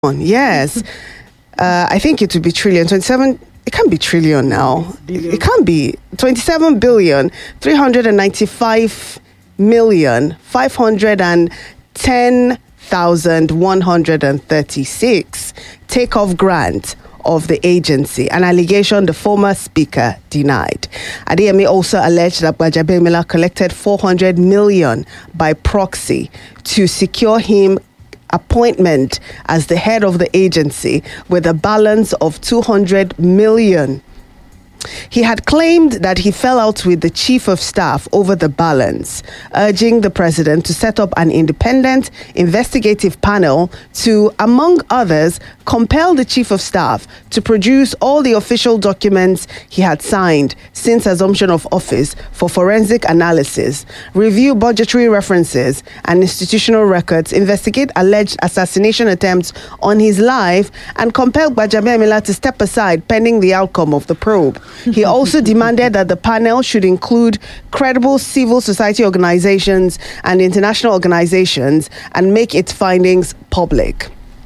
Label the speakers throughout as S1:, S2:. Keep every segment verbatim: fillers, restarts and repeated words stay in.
S1: Yes. uh, I think it would be trillion. twenty-seven, it can't be trillion now. Billion. It can't be. twenty-seven billion, three hundred ninety-five million, five hundred ten thousand, one hundred thirty-six takeoff grant of the agency, an allegation the former speaker denied. Adeyemi also alleged that Gbajabiamila collected four hundred million by proxy to secure him appointment as the head of the agency with a balance of two hundred million. He had claimed that he fell out with the chief of staff over the balance, urging the president to set up an independent investigative panel to, among others, compel the chief of staff to produce all the official documents he had signed since assumption of office for forensic analysis, review budgetary references and institutional records, investigate alleged assassination attempts on his life, and compel Gbajabiamila to step aside pending the outcome of the probe. He also demanded that the panel should include credible civil society organizations and international organizations and make its findings public.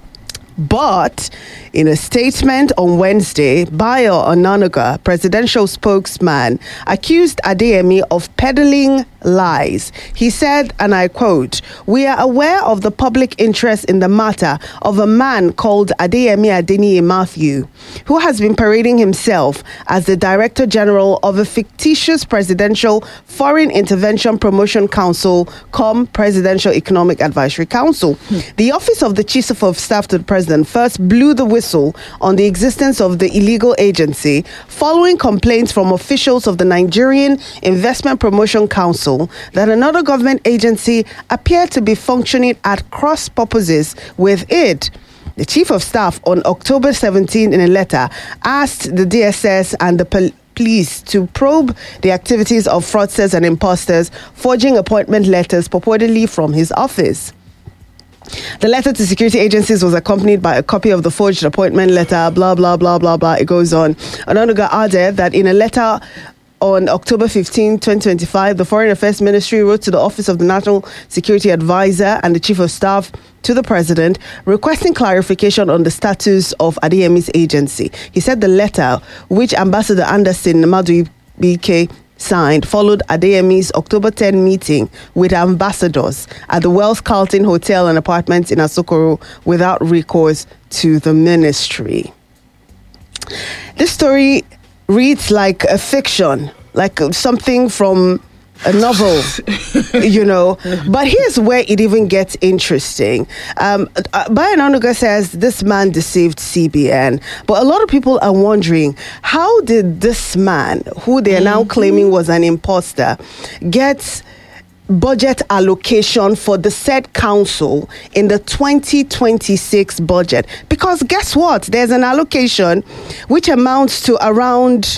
S1: But in a statement on Wednesday, Bayo Onanuga, presidential spokesman, accused Adeyemi of peddling lies. He said, and I quote, "We are aware of the public interest in the matter of a man called Adeyemi Adeniyi Matthew, who has been parading himself as the Director General of a fictitious Presidential Foreign Intervention Promotion Council, cum Presidential Economic Advisory Council. Hmm. The Office of the Chief of Staff to the President first blew the whistle on the existence of the illegal agency following complaints from officials of the Nigerian Investment Promotion Council that another government agency appeared to be functioning at cross purposes with it. The Chief of Staff on October seventeenth in a letter asked the D S S and the pol- police to probe the activities of fraudsters and imposters forging appointment letters purportedly from his office. The letter to security agencies was accompanied by a copy of the forged appointment letter, blah, blah, blah, blah, blah. It goes on. Onanuga added that in a letter on October fifteenth, twenty twenty-five, the Foreign Affairs Ministry wrote to the Office of the National Security Advisor and the Chief of Staff to the President requesting clarification on the status of Adeyemi's agency. He said the letter, which Ambassador Anderson Madueke B K signed, followed Adeyemi's October tenth meeting with ambassadors at the Wells Carlton Hotel and Apartments in Asokoro without recourse to the ministry. This story reads like a fiction, like something from a novel, you know. But here's where it even gets interesting. Um, Bayo Onanuga says this man deceived C B N. But a lot of people are wondering, how did this man, who they are now claiming was an imposter, get budget allocation for the said council in the twenty twenty-six budget? Because guess what? There's an allocation which amounts to around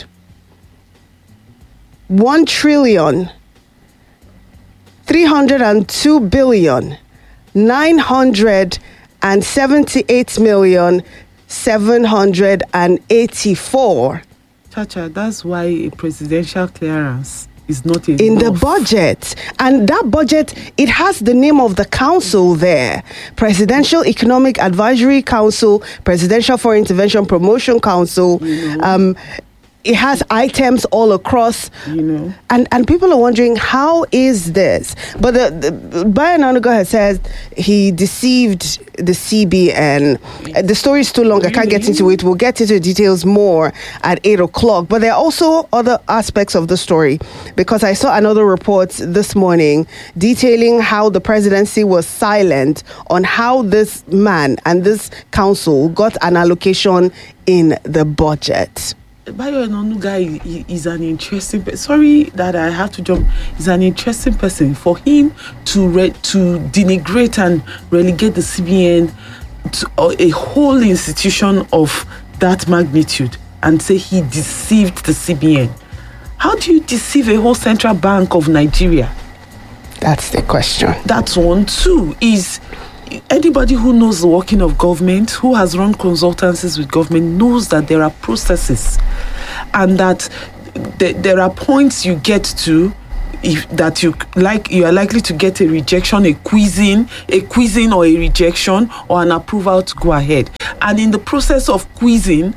S1: one trillion three hundred two billion nine hundred seventy-eight million seven hundred eighty-four.
S2: Chacha, that's why a presidential clearance is not enough.
S1: In the budget. And that budget, it has the name of the council there. Presidential Economic Advisory Council, Presidential Foreign Intervention Promotion Council. You know. Um, it has items all across.
S2: You know.
S1: And and people are wondering, how is this? But the, the Bayo Onanuga has said he deceived the C B N. The story is too long. I can't get into it. We'll get into the details more at eight o'clock. But there are also other aspects of the story, because I saw another report this morning detailing how the presidency was silent on how this man and this council got an allocation in the budget.
S2: Bayo Onanuga is an interesting person. Sorry that I have to jump. He's an interesting person. For him to re- to denigrate and relegate the C B N to a whole institution of that magnitude and say he deceived the C B N. How do you deceive a whole central bank of Nigeria?
S1: That's the question.
S2: That's one. Two is, anybody who knows the working of government, who has run consultancies with government, knows that there are processes and that th- there are points you get to if that you like you are likely to get a rejection, a quizzing, a quizzing or a rejection, or an approval to go ahead. And in the process of quizzing,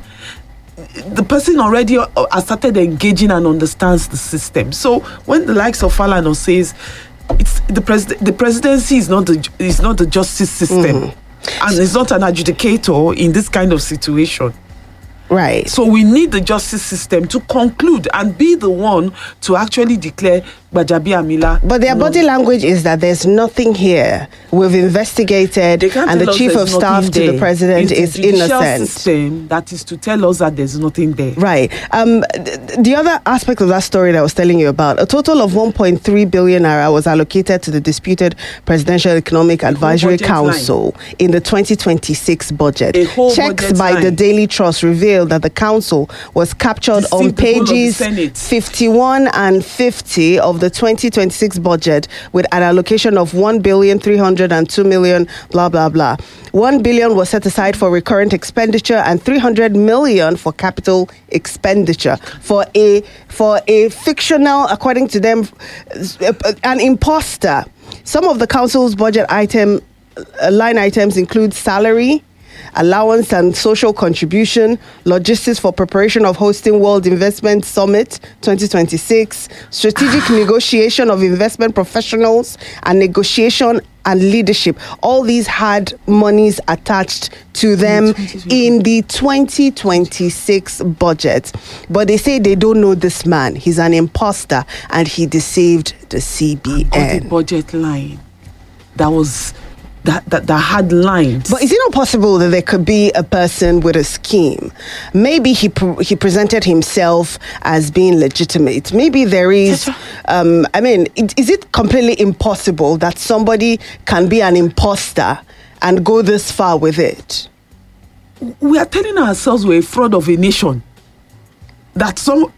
S2: the person already has started engaging and understands the system. So when the likes of Falana says it's the president, the presidency is not the is not the justice system, mm-hmm. and it's not an adjudicator in this kind of situation.
S1: Right.
S2: So we need the justice system to conclude and be the one to actually declare Gbajabiamila.
S1: But their body language is that there's nothing here. We've investigated, and the chief of staff to the president is innocent.
S2: System that is to tell us that there's nothing there.
S1: Right. Um, th- the other aspect of that story that I was telling you about, a total of one point three billion naira was allocated to the disputed Presidential Economic Advisory Council line. In the twenty twenty-six budget. Checks by line. The Daily Trust revealed that the council was captured Deceived on pages fifty-one and fifty of the twenty twenty-six budget with an allocation of one billion three hundred two million, blah, blah, blah. one billion was set aside for recurrent expenditure and three hundred million for capital expenditure for a for a fictional, according to them, an imposter. Some of the council's budget item uh, line items include salary, allowance and social contribution, logistics for preparation of hosting World Investment Summit twenty twenty-six, strategic negotiation of investment professionals, and negotiation and leadership. All these had monies attached to them in the twenty twenty-six budget. But they say they don't know this man. He's an imposter and he deceived the C B N.
S2: The budget line that was... That, that that had lines.
S1: But is it not possible that there could be a person with a scheme? Maybe he pre- he presented himself as being legitimate. Maybe there is, um, I mean, it, is it completely impossible that somebody can be an imposter and go this far with it?
S2: We are telling ourselves we're a fraud of a nation. That some,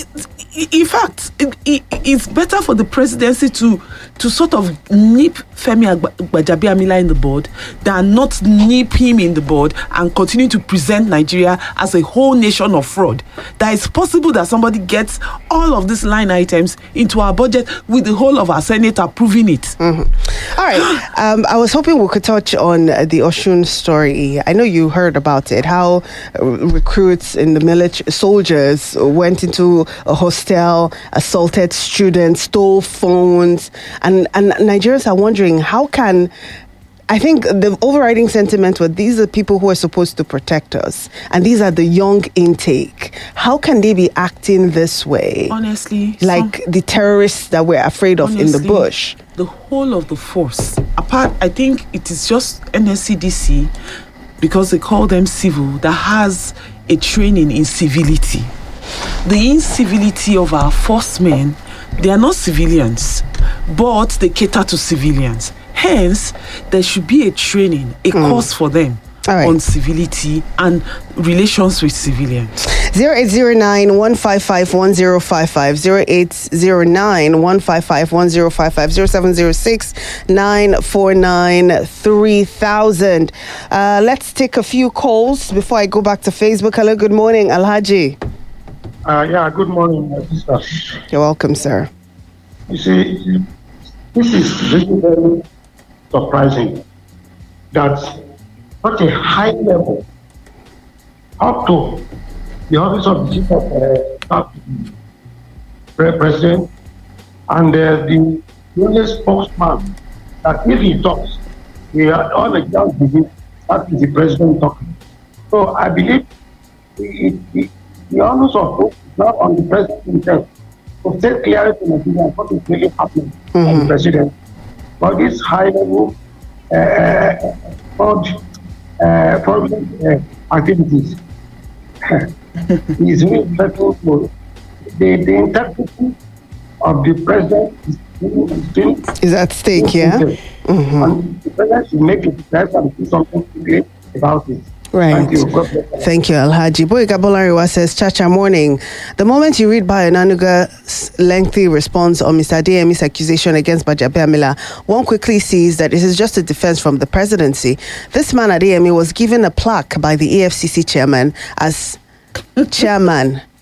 S2: in fact, it, it, it's better for the presidency to to sort of nip Femi Gbajabiamila in the bud than not nip him in the bud and continue to present Nigeria as a whole nation of fraud. That it's possible that somebody gets all of these line items into our budget with the whole of our Senate approving it.
S1: Mm-hmm. All right. Um, I was hoping we could touch on uh, the Oshun story. I know you heard about it, how uh, recruits in the military, soldiers, went into a hostel, assaulted students, stole phones, and, and Nigerians are wondering, how can... I think the overriding sentiment was these are people who are supposed to protect us, and these are the young intake. How can they be acting this way?
S2: Honestly,
S1: like some, the terrorists that we're afraid of honestly, in the bush.
S2: The whole of the force, apart, I think it is just N S C D C, because they call them civil, that has a training in civility. The incivility of our force men, they are not civilians, but they cater to civilians. Hence, there should be a training, a mm. course for them right. on civility and relations with civilians.
S1: zero eight zero nine, one five five, one zero five five, zero eight zero nine, one five five, one zero five five, zero seven zero six, nine four nine, three thousand. Uh, let's take a few calls before I go back to Facebook. Hello, good morning, Alhaji.
S3: Uh, yeah, good morning, my sister.
S1: You're welcome, sir.
S3: You see, this is really very surprising that such a high level, up to the office of the chief of uh, president, and uh, the only spokesman, that if he talks, we are all the young begin, that is the president talking. So I believe it, it, the honors of both is not on the president himself to say clearly to Nigeria what is really happening mm-hmm. on the president. But this high level uh, fraud uh, uh, activities is really dreadful. For the, the integrity of the president is, still
S1: is at stake, yeah? Mm-hmm.
S3: And the president should make it best and do something about it.
S1: Right.
S3: Thank you.
S1: Thank you, Alhaji. Boyega Bolariwa says, Chacha, morning. The moment you read Bayo Onanuga's lengthy response on Mister Adeyemi's accusation against Gbajabiamila, one quickly sees that it is just a defense from the presidency. This man, Adeyemi, was given a plaque by the E F C C chairman as chairman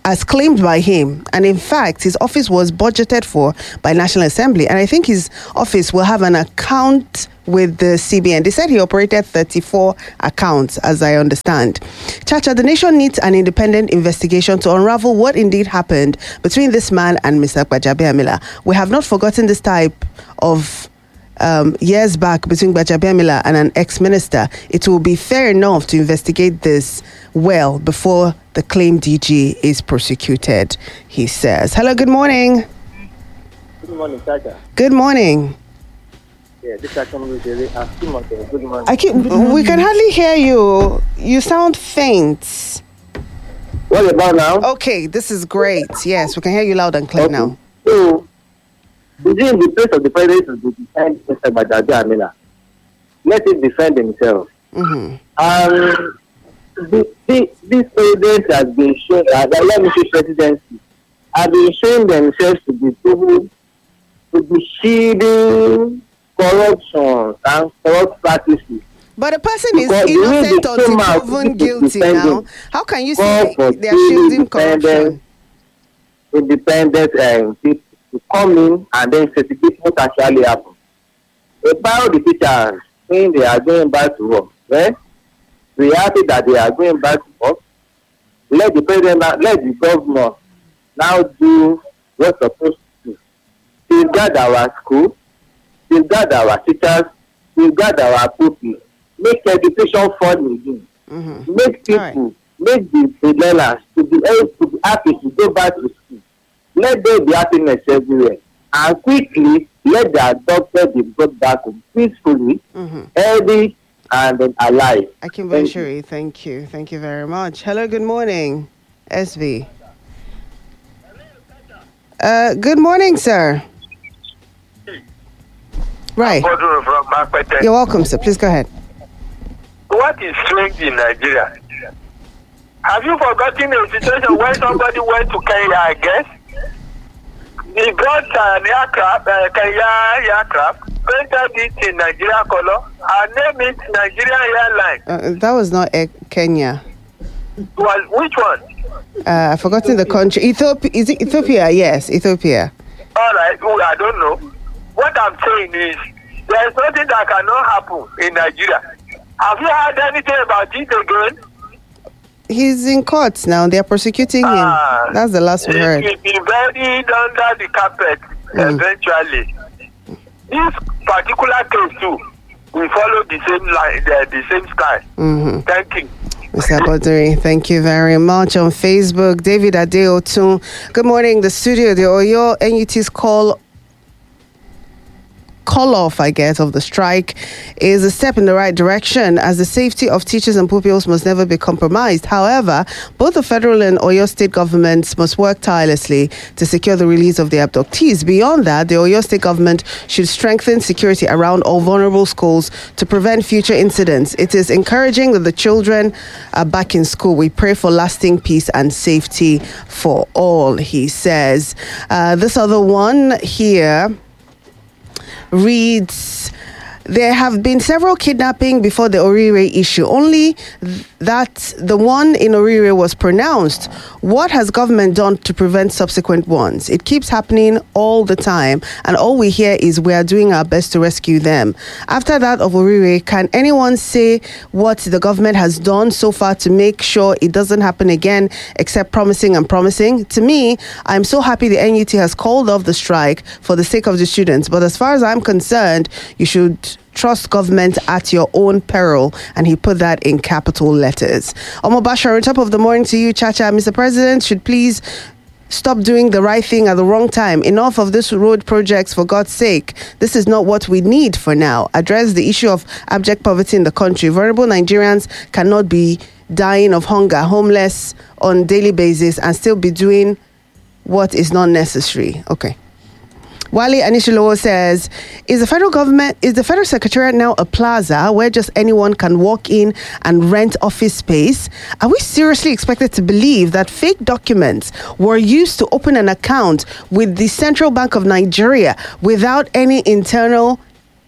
S1: as claimed by him. And in fact, his office was budgeted for by National Assembly. And I think his office will have an account with the C B N. They said he operated thirty-four accounts, as I understand. Chacha, the nation needs an independent investigation to unravel what indeed happened between this man and Mister Gbajabiamila. We have not forgotten this type of um, years back between Gbajabiamila and an ex-minister. It will be fair enough to investigate this well before the claimed D G is prosecuted, he says. Hello, good morning.
S4: Good morning, Chacha.
S1: Good morning.
S4: Yeah, this is really good morning.
S1: I keep, we can hardly hear you. You sound faint.
S4: What about now?
S1: Okay, this is great. Yes, we can hear you loud and clear
S4: Okay.
S1: now.
S4: So, within the place of the president to defend Mister Gbajabiamila, let him defend himself.
S1: Mm-hmm.
S4: Um, the, the, this president has been shown, uh, the let me say presidency, have been showing themselves to be people, to be shielding corruption and corrupt practices.
S1: But a person is
S4: Because the way
S1: innocent
S4: they
S1: until
S4: came out,
S1: proven
S4: this is
S1: guilty now.
S4: defending.
S1: How can you
S4: God
S1: say
S4: for
S1: they are shielding
S4: independent-
S1: corruption?
S4: Independent um, people to come in and then investigate what actually happened. About the teachers saying they are going back to work, well, we are happy that they are going back to work. Let the president, let the governor now do what's supposed to do. Safeguard our school, safeguard our teachers, safeguard our pupils, make education fun again.
S1: Mm-hmm.
S4: Make people,
S1: Alright.
S4: make the, the learners to be able to be happy to go back to school. Let there be happiness everywhere. And quickly, let the doctors be brought back home peacefully,
S1: Mm-hmm.
S4: healthy, and then alive.
S1: Akin
S4: Thank
S1: Benshiri, thank you. Thank you very much. Hello, good morning. S V. Uh, good morning, sir. Right.
S5: Bodun from Makpete.
S1: You're welcome, sir. Please go ahead.
S5: What is strange in Nigeria? Have you forgotten a situation where somebody went to Kenya, I guess? He brought an aircraft, uh, Kenya aircraft, painted it in Nigeria color, and named it Nigeria Airline.
S1: Uh, that was not Air Kenya.
S5: Was which one?
S1: Uh, I've forgotten the country. Ethiopia. Is it Ethiopia? Yes, Ethiopia.
S5: All right, well, I don't know. What I'm saying is, there is nothing that cannot happen in Nigeria. Have you heard anything about it again?
S1: He's in court now. They are prosecuting him.
S5: Ah,
S1: That's the last we
S5: it
S1: heard.
S5: will be buried under the carpet
S1: Mm.
S5: eventually. This particular case too will follow the same line, the, the same style.
S1: Mm-hmm.
S5: Thank you.
S1: Mister Boduri, thank you very much. On Facebook, David Adeotun. Good morning. The studio, the Oyo N U T's call call off, I guess, of the strike is a step in the right direction, as the safety of teachers and pupils must never be compromised. However, both the federal and Oyo state governments must work tirelessly to secure the release of the abductees. Beyond that, the Oyo state government should strengthen security around all vulnerable schools to prevent future incidents. It is encouraging that the children are back in school. We pray for lasting peace and safety for all, he says. Uh, this other one here reads, there have been several kidnapping before the Orire issue, only th- that the one in Orire was pronounced. What has government done to prevent subsequent ones? It keeps happening all the time, and all we hear is we are doing our best to rescue them. After that of Orire, can anyone say what the government has done so far to make sure it doesn't happen again, except promising and promising? To me, I'm so happy the N U T has called off the strike for the sake of the students, but as far as I'm concerned, you should trust government at your own peril, and he put that in capital letters. Omo Bashar, on top of the morning to you, Chacha. Mister President should please stop doing the right thing at the wrong time. Enough of this road projects, for God's sake. This is not what we need for now. Address the issue of abject poverty in the country. Vulnerable Nigerians cannot be dying of hunger, homeless on daily basis, and still be doing what is not necessary. Okay. Wale Anishilowo says, is the federal government, is the federal secretariat now a plaza where just anyone can walk in and rent office space? Are we seriously expected to believe that fake documents were used to open an account with the Central Bank of Nigeria without any internal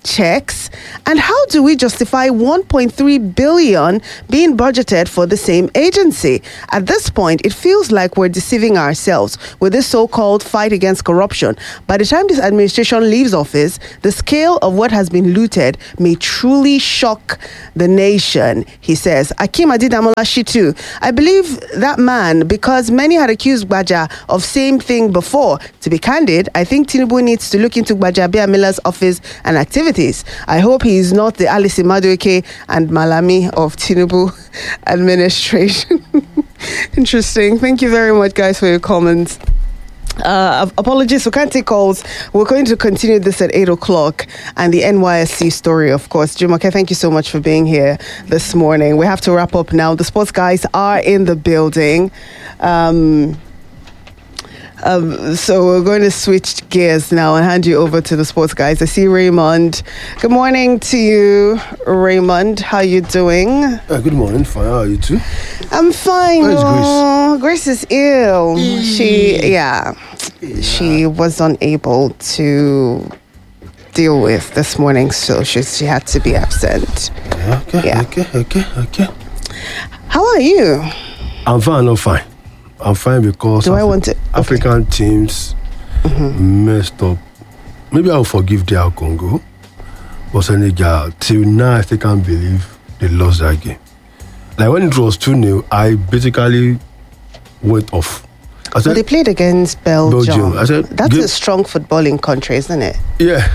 S1: checks? And how do we justify one point three billion being budgeted for the same agency? At this point, it feels like we're deceiving ourselves with this so-called fight against corruption. By the time this administration leaves office, the scale of what has been looted may truly shock the nation, he says. Akim Adidamola Shitu, I believe that man because many had accused Gbaja of same thing before. To be candid, I think Tinubu needs to look into Gbajabiamila Miller's office and activities. I hope he is not the Alice Madueke and Malami of Tinubu administration. Interesting. Thank you very much, guys, for your comments. Uh, apologies, we can't take calls. We're going to continue this at eight o'clock and the N Y S C story, of course. Jumoke, thank you so much for being here this morning. We have to wrap up now. The sports guys are in the building. Um, um, so we're going to switch gears now and hand you over to the sports guys. I see Raymond. Good morning to you, Raymond. How you doing?
S6: Uh, good morning. Fine. How are you too?
S1: I'm fine.
S6: Where's
S1: oh, Grace? Grace is ill. She, yeah, yeah, she was unable to deal with this morning, so she she had to be absent.
S6: Okay,
S1: yeah.
S6: okay, okay, okay.
S1: How are you?
S6: I'm fine. I'm fine. I'm fine because
S1: do Afri- I want to? Okay.
S6: African teams mm-hmm. messed up. Maybe I'll forgive their Congo, but Senegal till now I still can't believe they lost that game. Like when it was two nil, I basically went off. I said,
S1: well, they played against Belgium.
S6: Belgium. I said,
S1: that's
S6: give,
S1: a strong footballing country, isn't it?
S6: Yeah,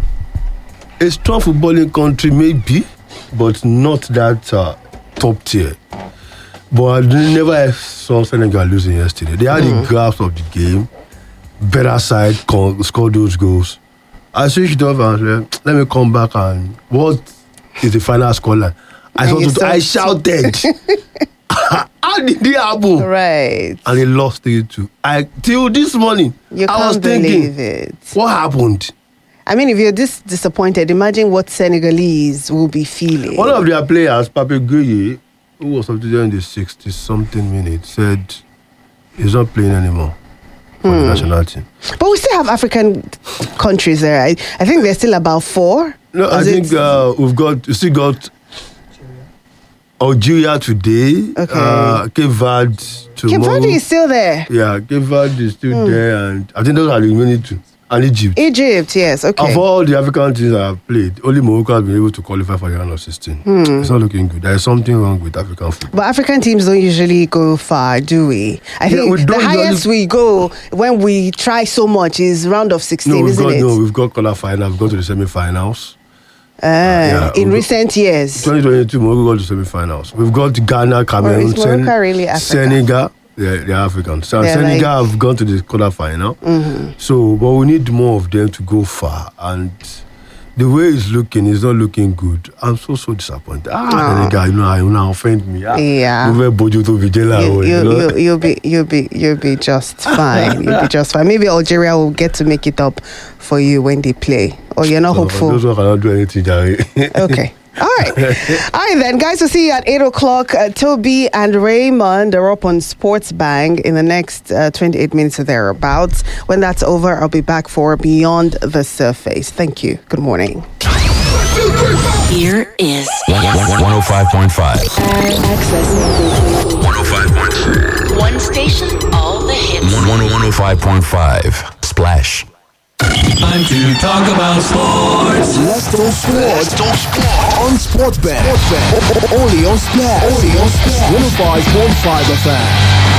S6: a strong footballing country maybe, but not that uh, top tier. But I never saw Senegal losing yesterday. They had mm. the grasp of the game, better side, scored those goals. I switched off and said, let me come back and what is the final scoreline? I, to, I shouted. How did it happen?
S1: Right.
S6: And they lost it too. I till this morning.
S1: You
S6: I
S1: can't
S6: was thinking,
S1: believe it.
S6: What happened?
S1: I mean, if you're this disappointed, imagine what Senegalese will be feeling.
S6: One of their players, Pape Gueye, who was substituted in the sixty something minutes, said he's not playing anymore for hmm. the national team. But
S1: we still have African countries there. I, I think there's still about four.
S6: No, I think uh, we've got we still got Algeria today.
S1: Okay.
S6: Uh, Cape Verde tomorrow.
S1: Cape Verde is still there.
S6: Yeah, Cape Verde is still mm. there, and I think those are the remaining two. And Egypt.
S1: Egypt, yes, okay.
S6: Of all the African teams I have played, only Morocco has been able to qualify for the round of sixteen. Hmm. It's not looking good. There is something wrong with African football.
S1: But African teams don't usually go far, do we? I yeah, think we the highest usually... we go when we try so much is round of sixteen,
S6: no,
S1: isn't
S6: got,
S1: it?
S6: No, we've got quarterfinals, we've got to the semi-finals.
S1: Uh, uh, yeah, in recent got, years.
S6: twenty twenty-two, Morocco got to semi-finals. We've got Ghana, Cameroon,
S1: is Morocco Sen- really Africa?
S6: Senegal. Yeah, they're Africans. So
S1: they're
S6: Senegal
S1: like...
S6: have gone to the quarterfinal.
S1: Mm-hmm.
S6: So, but we need more of them to go far. And the way it's looking is not looking good. I'm so, so disappointed. Ah, Senegal, you know, you now offend me. Ah,
S1: yeah.
S6: You, you,
S1: you, you, you'll be, you'll be, you'll be just fine. You'll be just fine. Maybe Algeria will get to make it up for you when they play. Or you're not
S6: no,
S1: hopeful.
S6: Those who cannot do anything,
S1: okay. All right. All right, then, guys, we'll see you at eight o'clock. Uh, Toby and Raymond are up on Sports Bang in the next uh, twenty-eight minutes or thereabouts. When that's over, I'll be back for Beyond the Surface. Thank you. Good morning.
S7: Here is
S8: one oh five point five.
S7: Access.
S8: one oh five point six.
S7: One station, all the hits.
S8: one oh five point five. Splash.
S9: Time to talk about sports.
S10: Let's talk sports. Let's talk sports. On Sports Bet. Only on Splash. Only on Splash. one oh five point five F M.